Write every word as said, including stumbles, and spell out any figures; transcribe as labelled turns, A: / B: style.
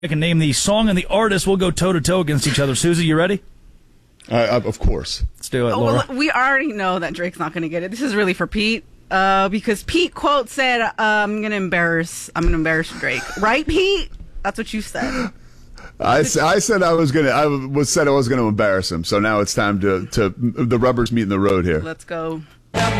A: I can name the song and the artist. We'll go toe-to-toe against each other. Susie, you ready?
B: Uh, of course.
A: Let's do it,
C: Oh,
A: Laura.
C: well, we already know that Drake's not going to get it. This is really for Pete, uh, because Pete quote said, uh, "I'm going to embarrass. I'm going to embarrass Drake." Right, Pete? That's what you said.
B: I, I said I was gonna. I was said I was gonna embarrass him. So now it's time to to the rubber's meeting the road here.
C: Let's go.